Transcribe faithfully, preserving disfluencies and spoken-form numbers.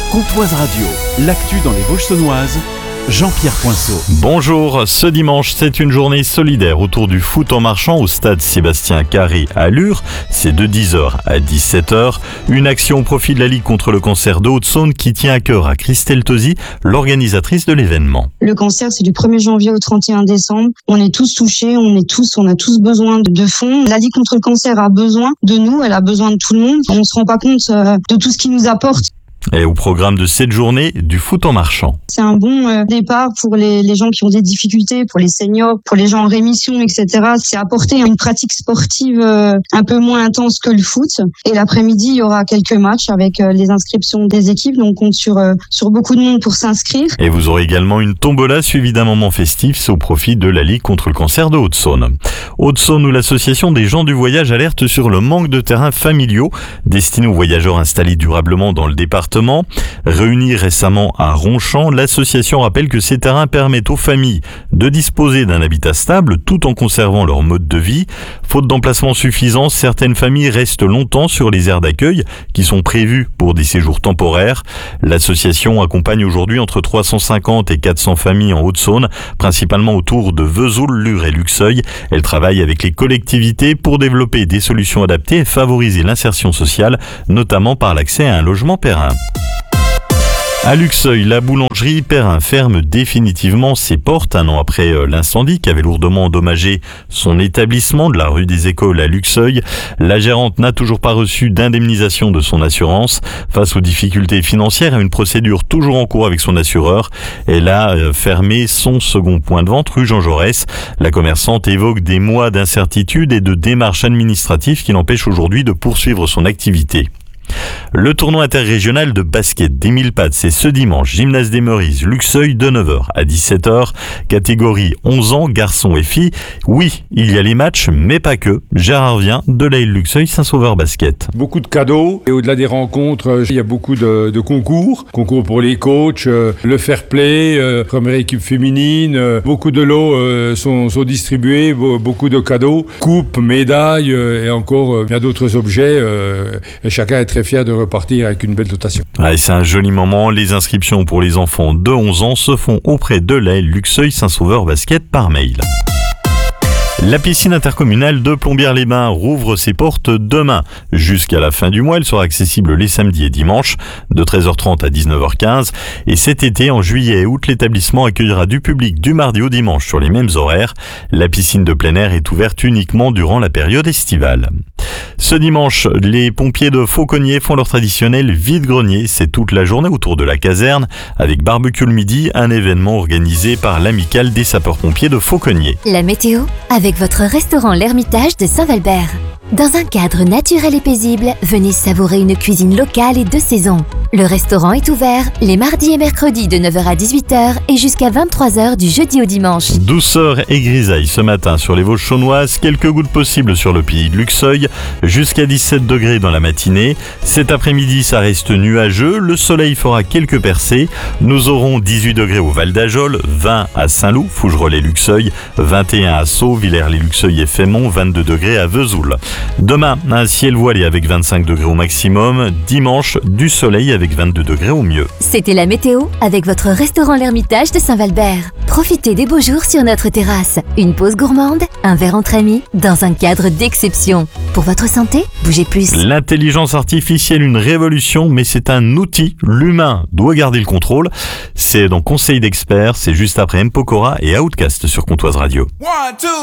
Comtoise Radio, l'actu dans les Vosges saunoises, Jean-Pierre Poinceau. Bonjour, ce dimanche, c'est une journée solidaire autour du foot en marchant au stade Sébastien Carré à Lure. C'est de dix heures à dix-sept heures. Une action au profit de la Ligue contre le cancer de Haute-Saône qui tient à cœur à Christelle Tosi, l'organisatrice de l'événement. Le cancer, c'est du premier janvier au trente et un décembre. On est tous touchés, on est tous, on a tous besoin de fonds. La Ligue contre le cancer a besoin de nous, elle a besoin de tout le monde. On se rend pas compte de tout ce qu'il nous apporte. Et au programme de cette journée, du foot en marchant. C'est un bon euh, départ pour les, les gens qui ont des difficultés, pour les seniors, pour les gens en rémission, et cetera. C'est apporter une pratique sportive euh, un peu moins intense que le foot. Et l'après-midi, il y aura quelques matchs avec euh, les inscriptions des équipes. Donc on compte sur, euh, sur beaucoup de monde pour s'inscrire. Et vous aurez également une tombola suivie d'un moment festif. C'est au profit de la Ligue contre le cancer de Haute-Saône. Haute-Saône où l'association des gens du voyage alerte sur le manque de terrains familiaux destinés aux voyageurs installés durablement dans le département. Réunis récemment à Ronchamp, l'association rappelle que ces terrains permettent aux familles de disposer d'un habitat stable tout en conservant leur mode de vie. Faute d'emplacement suffisant, certaines familles restent longtemps sur les aires d'accueil qui sont prévues pour des séjours temporaires. L'association accompagne aujourd'hui entre trois cent cinquante et quatre cents familles en Haute-Saône, principalement autour de Vesoul, Lure et Luxeuil. Elle travaille avec les collectivités pour développer des solutions adaptées et favoriser l'insertion sociale, notamment par l'accès à un logement périn. À Luxeuil, la boulangerie Perrin ferme définitivement ses portes un an après l'incendie qui avait lourdement endommagé son établissement de la rue des Écoles à Luxeuil. La gérante n'a toujours pas reçu d'indemnisation de son assurance. Face aux difficultés financières et une procédure toujours en cours avec son assureur, elle a fermé son second point de vente rue Jean Jaurès. La commerçante évoque des mois d'incertitude et de démarches administratives qui l'empêchent aujourd'hui de poursuivre son activité. Le tournoi interrégional de basket des mille pattes, c'est ce dimanche, Gymnase des Meurises, Luxeuil de neuf heures à dix-sept heures, catégorie onze ans, garçons et filles. Oui, il y a les matchs, mais pas que. Gérard vient de l'A L Luxeuil Saint-Sauveur Basket. Beaucoup de cadeaux, et au-delà des rencontres, il y a beaucoup de, de concours. Concours pour les coachs, euh, le fair play, euh, première équipe féminine, euh, beaucoup de lots euh, sont, sont distribués, beaucoup de cadeaux, coupes, médailles, euh, et encore euh, bien d'autres objets, euh, et chacun est très fier de repartir avec une belle dotation. Ouais, c'est un joli moment. Les inscriptions pour les enfants de onze ans se font auprès de l'A L Luxeuil Saint-Sauveur Basket par mail. La piscine intercommunale de Plombières-les-Bains rouvre ses portes demain. Jusqu'à la fin du mois, elle sera accessible les samedis et dimanches de treize heures trente à dix-neuf heures quinze. Et cet été, en juillet et août, l'établissement accueillera du public du mardi au dimanche sur les mêmes horaires. La piscine de plein air est ouverte uniquement durant la période estivale. Ce dimanche, les pompiers de Fauconnier font leur traditionnel vide-grenier. C'est toute la journée autour de la caserne avec barbecue le midi, un événement organisé par l'amicale des sapeurs-pompiers de Fauconnier. La météo avec votre restaurant L'Ermitage de Saint-Valbert. Dans un cadre naturel et paisible, venez savourer une cuisine locale et de saison. Le restaurant est ouvert les mardis et mercredis de neuf heures à dix-huit heures et jusqu'à vingt-trois heures du jeudi au dimanche. Douceur et grisaille ce matin sur les Vosges saunoises, quelques gouttes possibles sur le pays de Luxeuil, jusqu'à dix-sept degrés dans la matinée. Cet après-midi, ça reste nuageux, le soleil fera quelques percées. Nous aurons dix-huit degrés au Val d'Ajol, vingt à Saint-Loup, Fougerolles-Luxeuil, vingt et un à Sceaux, Villers-les-Luxeuil et Fémont, vingt-deux degrés à Vesoul. Demain, un ciel voilé avec vingt-cinq degrés au maximum. Dimanche, du soleil avec vingt-deux degrés au mieux. C'était la météo avec votre restaurant L'Ermitage de Saint-Valbert. Profitez des beaux jours sur notre terrasse. Une pause gourmande, un verre entre amis, dans un cadre d'exception. Pour votre santé, bougez plus. L'intelligence artificielle, une révolution, mais c'est un outil. L'humain doit garder le contrôle. C'est dans Conseil d'experts, c'est juste après M. Pokora et Outcast sur Comtoise Radio. One, two.